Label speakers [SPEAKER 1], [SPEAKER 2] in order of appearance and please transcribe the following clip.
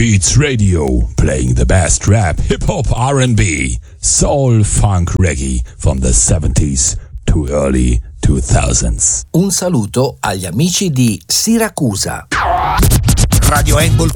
[SPEAKER 1] Beats Radio, playing the best rap, hip-hop, R&B, soul, funk, reggae from the 70s to early 2000s.
[SPEAKER 2] Un saluto agli amici di Siracusa.
[SPEAKER 3] Radio Handball